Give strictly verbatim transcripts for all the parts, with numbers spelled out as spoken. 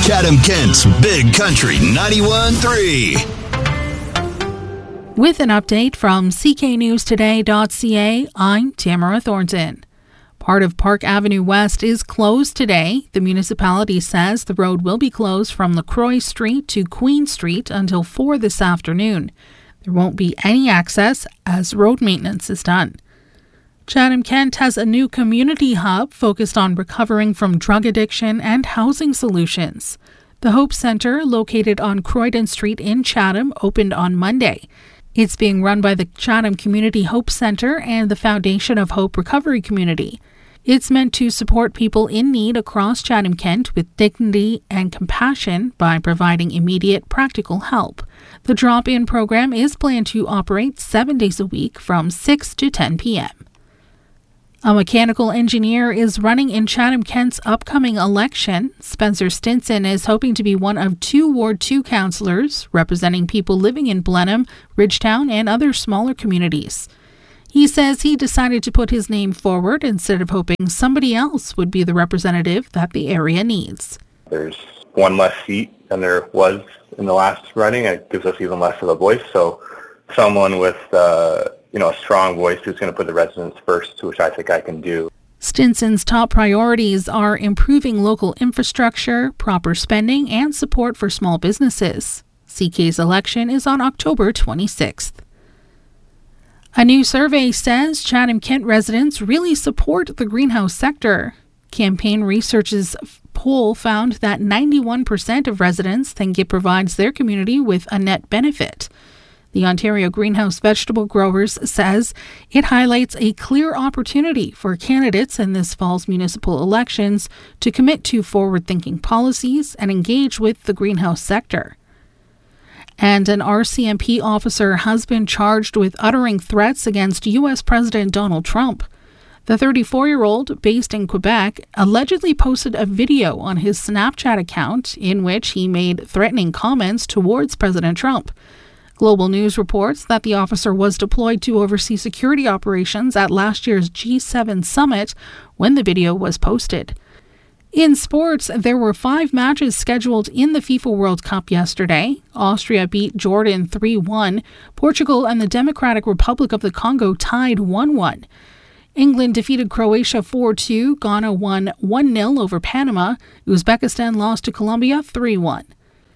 Chatham-Kent's Big Country ninety-one point three. With an update from C K News Today dot C A, I'm Tamara Thornton. Part of Park Avenue West is closed today. The municipality says the road will be closed from LaCroix Street to Queen Street until four this afternoon. There won't be any access as road maintenance is done. Chatham-Kent has a new community hub focused on recovering from drug addiction and housing solutions. The Hope Center, located on Croydon Street in Chatham, opened on Monday. It's being run by the Chatham Community Hope Center and the Foundation of Hope Recovery Community. It's meant to support people in need across Chatham-Kent with dignity and compassion by providing immediate practical help. The drop-in program is planned to operate seven days a week from six to ten p.m. A mechanical engineer is running in Chatham-Kent's upcoming election. Spencer Stinson is hoping to be one of two Ward two councillors representing people living in Blenheim, Ridgetown, and other smaller communities. He says he decided to put his name forward instead of hoping somebody else would be the representative that the area needs. There's one less seat than there was in the last running. It gives us even less of a voice. So someone with uh, you know, a strong voice who's going to put the residents first, which I think I can do. Stinson's top priorities are improving local infrastructure, proper spending, and support for small businesses. C K's election is on October twenty-sixth. A new survey says Chatham-Kent residents really support the greenhouse sector. Campaign Research's poll found that ninety-one percent of residents think it provides their community with a net benefit. The Ontario Greenhouse Vegetable Growers says it highlights a clear opportunity for candidates in this fall's municipal elections to commit to forward-thinking policies and engage with the greenhouse sector. And an R C M P officer has been charged with uttering threats against U S President Donald Trump. The thirty-four-year-old, based in Quebec, allegedly posted a video on his Snapchat account in which he made threatening comments towards President Trump. Global News reports that the officer was deployed to oversee security operations at last year's G seven summit when the video was posted. In sports, there were five matches scheduled in the FIFA World Cup yesterday. Austria beat Jordan three one. Portugal and the Democratic Republic of the Congo tied one one. England defeated Croatia four two. Ghana won one nil over Panama. Uzbekistan lost to Colombia three one.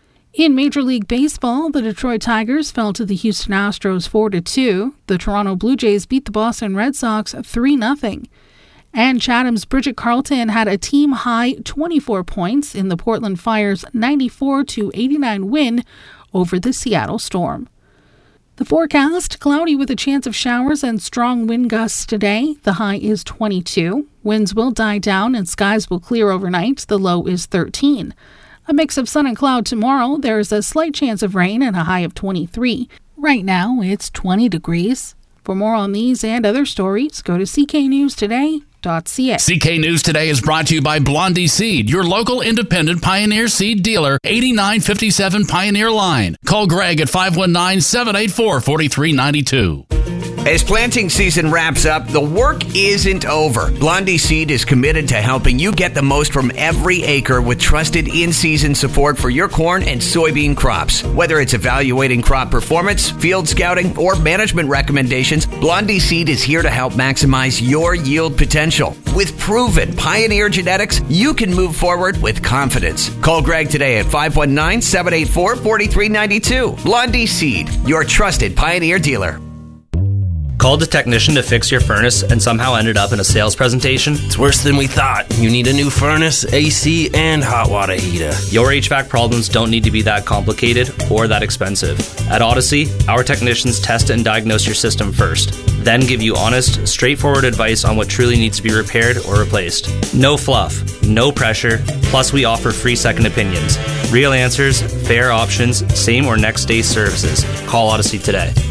In Major League Baseball, the Detroit Tigers fell to the Houston Astros four to two. The Toronto Blue Jays beat the Boston Red Sox three nothing. And Chatham's Bridget Carlton had a team-high twenty-four points in the Portland Fire's ninety-four to eighty-nine win over the Seattle Storm. The forecast, cloudy with a chance of showers and strong wind gusts today. The high is twenty-two. Winds will die down and skies will clear overnight. The low is thirteen. A mix of sun and cloud tomorrow. There's a slight chance of rain and a high of twenty-three. Right now, it's twenty degrees. For more on these and other stories, go to C K News Today dot C A. C K News Today is brought to you by Blondie Seed, your local independent Pioneer Seed dealer, eighty-nine fifty-seven Pioneer Line. Call Greg at five one nine, seven eight four, four three nine two. As planting season wraps up, the work isn't over. Blondie Seed is committed to helping you get the most from every acre with trusted in-season support for your corn and soybean crops. Whether it's evaluating crop performance, field scouting, or management recommendations, Blondie Seed is here to help maximize your yield potential. With proven Pioneer genetics, you can move forward with confidence. Call Greg today at five one nine, seven eight four, four three nine two. Blondie Seed, your trusted Pioneer dealer. Called a technician to fix your furnace and somehow ended up in a sales presentation? It's worse than we thought. You need a new furnace, A C, and hot water heater. Your H V A C problems don't need to be that complicated or that expensive. At Odyssey, our technicians test and diagnose your system first, then give you honest, straightforward advice on what truly needs to be repaired or replaced. No fluff, no pressure, plus we offer free second opinions. Real answers, fair options, same or next day services. Call Odyssey today.